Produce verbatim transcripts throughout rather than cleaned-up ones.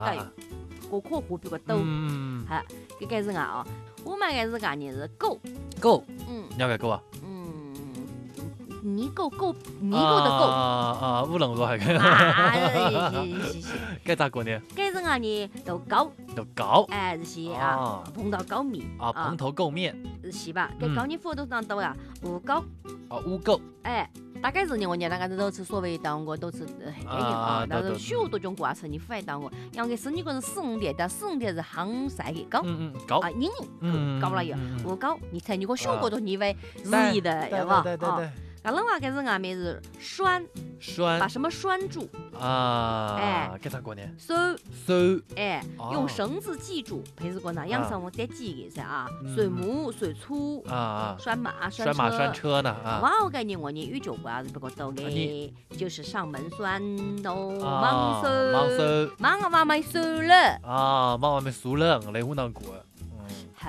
带过括弧比个斗， 嗯， 好，这个是啊，我们个是讲呢是狗， 狗， 嗯你要改狗啊？ 嗯，泥狗狗泥狗的狗。 啊啊，乌冷多系啊，是是是， 该咋过呢？ 搿是讲呢，豆糕， 有搞哎，是些啊啊， 碰到糕面啊，蓬头垢面是些吧？搿糕呢佛都当到啊，五糕， 啊，污垢哎，大概是呢，我呢那个都吃所谓当过都吃黑人啊，但是许多种过程你不爱当过，因为是你个是四五点的，四五点是杭晒的糕。 嗯嗯，搞啊，人人搞了以后，五糕，你猜你个小过头你会日意的，要不？ 对对对， 搿侬话搿是外面是拴，把拴什么拴住？ 啊， 哎该咋过呢？ 收。 收哎，用绳子系住，平时讲哪样上我再系个噻啊，拴马、拴车啊啊， 拴马、 拴马拴车呢啊。 哇，我感觉我呢语教过也是不过多的，就是上门拴喽，忙收， 忙收， 忙啊妈妈收了啊，忙完没收了，来湖南过。 好，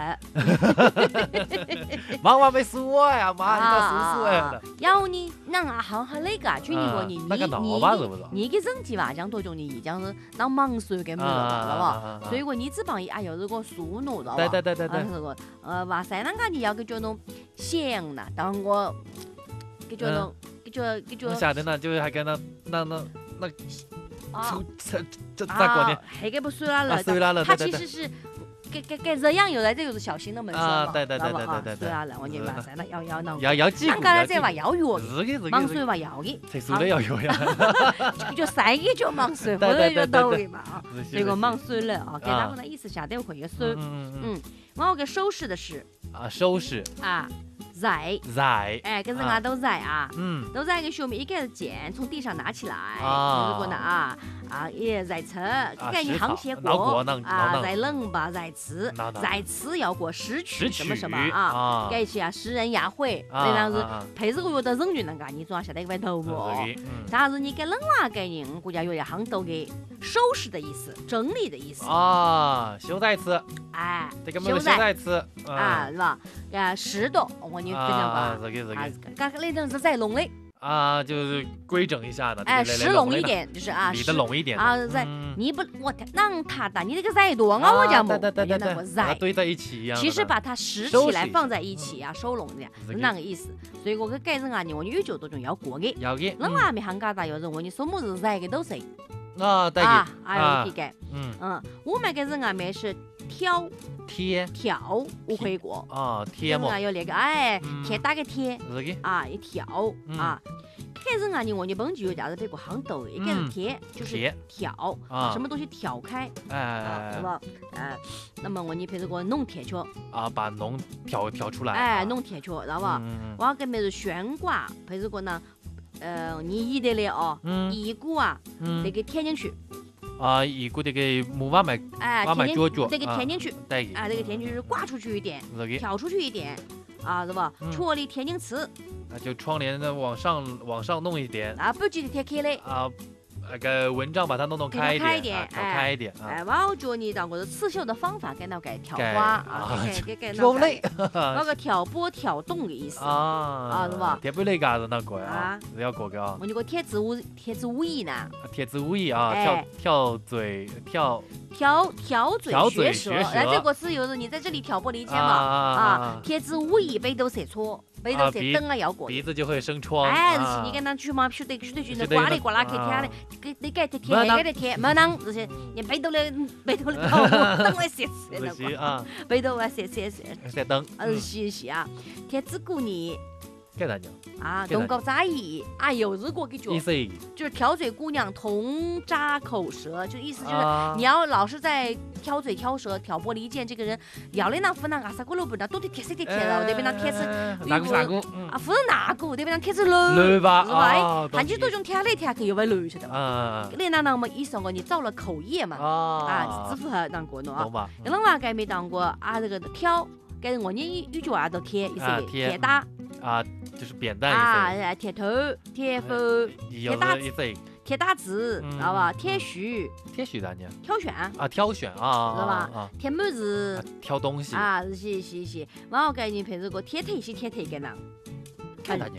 忙完没收呀，妈，你到收收哎。 然后呢，那俺行行那个，去年过你那个你闹吧是不是？ 你个人体吧，讲多种呢，已经是当忙收给没了，知道不？所以我你只帮伊哎有这个熟弄，知道吧？ 对对对对对。 这个呃，哇塞，那个你要个叫侬香呢，当我个叫侬个叫个叫。 我晓得呢，就是还跟那那那那啊， 这这咋过呢？ 还个不算了， 算了了， 它其实是。给给给这样有的，这就是小型的门栓嘛， 对对对对对对对啊，我你话噻，那要要弄， 要要记， 那个呢再话要药的， 是的是的， 忙栓话要的， 才说的要药呀， 就三个叫忙栓，或者就到的嘛啊，这个忙栓了啊，给他们的意思下头可以栓， 嗯嗯，然后给收拾的是啊，收拾啊。在在， 哎，跟人家都在啊， 嗯， 都在一个小米，一个剑从地上拿起来， 啊， 如果呢啊啊也在吃，给你行些过啊，在冷吧，在吃，在吃要过诗曲什么什么啊，给一些啊诗人雅会，那样子配这个月的人群那个，你总要晓得一个头不？但是你给冷话给人，国家有点行头给收拾的意思，整理的意思啊，修在吃， 哎， 这个修在吃啊，是吧？啊，拾掇我你。非常啊，这个这个， 刚那种是在弄的啊，就是规整一下的， 哎，实弄一点，就是啊， 理得拢一点啊，在你不我让他的，你这个在多啊，我讲不， 对对对对， 把它堆在一起一样。 其实把它拾起来放在一起啊，收拢这样是那个意思。所以我个改成啊，你我有九多种要过的， 要的。 那外面行家大有人问你什么是在的都是啊，对啊，哎，有改， 嗯嗯，我们个人外面是挑。 贴挑我会过啊，贴嘛， 有那个哎，贴打个贴啊，一挑啊，开始啊，你我你本就有价值别个行头，一个是贴，就是挑啊，什么东西挑开， 哎， 是吧？哎，那么我你平时给我弄铁锹啊，把弄挑挑出来， 哎，弄铁锹，知道吧？我要跟别人悬挂，平时个呢，呃，你一得了哦，一股啊，那个填进去。 啊，一股这个木瓦麦， 哎， 瓦麦脚脚， 这个填进去， 对， 啊，这个填进去挂出去一点，挑出去一点，啊，是吧？戳里填进去， 啊，就窗帘的往上往上弄一点， 啊，不记得贴开嘞， 啊，那个蚊帐把它弄弄开一点，挑开一点， 哎，我教你当个刺绣的方法，给那个挑花啊，给给给挑累， 那个挑拨挑动的意思啊，啊，是吧？ 挑拨累嘎子那个呀，是要过个啊。 我那个贴子舞贴子舞艺呢？ 贴子舞艺啊，跳跳嘴跳挑挑嘴学舌，哎，这个是有的，你在这里挑拨离间嘛啊，贴子舞艺背都写错。背头是灯啊要过， 鼻子就会生疮。 哎，是你跟他去嘛，去对去对去，那刮里刮啦去贴的，给你给贴贴那个贴，没啷这些，你背头的背头的头灯来写写那个啊，背头啊写写写写灯， 嗯是是啊，贴子鼓呢。 给大娘啊，东高扎意，哎呦，如果给脚，就是挑嘴姑娘同扎口舌，就意思就是你要老是在挑嘴挑舌、挑拨离间，这个人要的那夫那阿萨古罗不那都得贴死贴贴了，对不对？贴死哪个哪个啊，夫人哪个对不对？贴死漏漏吧， 是吧？喊起多种贴来贴去又会漏去的嘛。 你那那么意思哦，你造了口业嘛？啊，支付合当过喏啊。有人话该没当过啊，这个挑。跟我呢语句话都贴，意思贴打啊，就是扁担啊，贴头、贴腹、贴打字、贴打字，知道吧？贴序、 贴序咋呢？ 挑选啊，挑选啊， 知道吧？贴么子？ 挑东西啊，是是是。然后给你平时个贴腿是贴腿个呢？ 看大娘，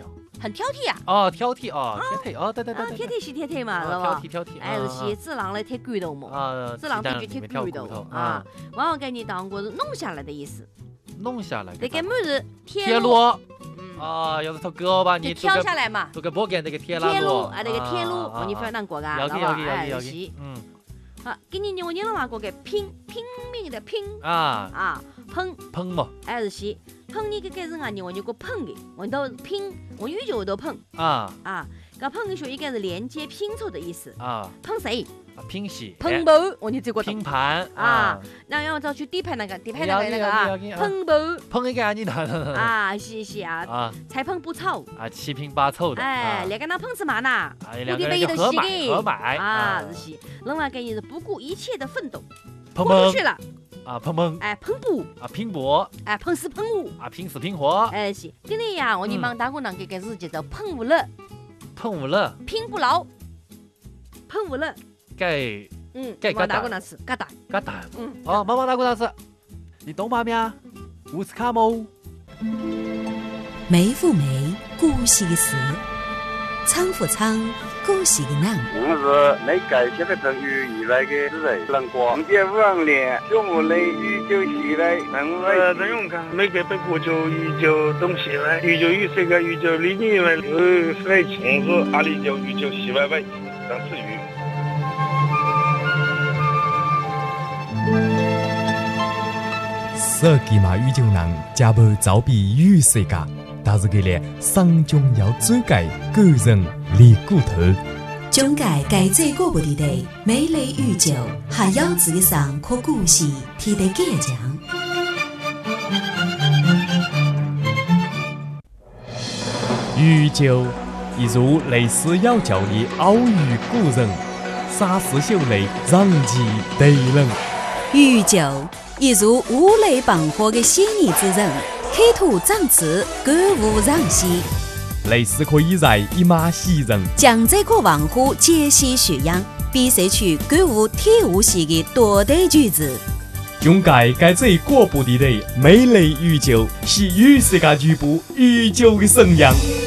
很挑剔啊。 哦，挑剔哦，挑剔哦，对对对， 挑剔是挑剔嘛，是吧？ 挑剔挑剔， 哎，是些只狼来挑骨头嘛。啊，只狼就挑骨头啊。往往给你当过是弄下来的意思。 弄下来。 那个么子铁路。啊，要是头胳膊你挑下来嘛， 做个不干那个铁路。 铁路啊，那个铁路，你非常难过噶， 要给要给要给。 嗯。好，给你我你了嘛，过个拼拼命的拼啊啊，碰碰嘛， 哎是些碰你个个人啊，你我你个碰的，我都拼，我语句我都碰啊啊，个碰的说应该是连接拼凑的意思啊， 碰谁？ 拼写碰布，我你这个拼盘啊，那要找去底盘那个底盘那个那个啊，碰布碰一个你的啊，是是啊啊，才碰不凑啊，七拼八凑的， 哎，两个那碰是嘛呐？ 两个人合买合买啊，是是，另外给你是不顾一切的奋斗， 碰出去了啊，碰碰哎，碰布啊，拼搏哎，碰死碰物啊，拼死拼活哎是，今天呀，我你忙打过那个个日节奏碰不了， 碰不了， 拼不牢，碰不了， 该。 嗯，妈打过那次，嘎达， 嘎达，嗯，哦，妈妈打过那次，你懂吗？咩？乌斯卡姆， 梅复梅，古稀事；苍复苍，古稀人。 我是没改写的成语以来的人，能光节五二年，九五年宇宙系来，能呃陈永康没改本国球宇宙东西来，宇宙与世界宇宙里里面呃是来庆祝阿里就宇宙西歪歪张志宇。 设计嘛宇宙人加无造比与世界，但是佢哋上中要追改个人离骨头。 中改改最过不的的美丽宇宙，还要自己上可故事提得给讲。 宇宙一如类似要教的奥语古人，沙石秀雷让其对人。 宇宙一如五雷绑火的仙女之人，黑土长刺，歌舞让戏。 类似可以在一马袭人， 将这颗王虎解析学养，比赛出歌舞铁舞戏的多对句子。 用改改这过不的的美丽宇宙，是与世界局部宇宙的神样。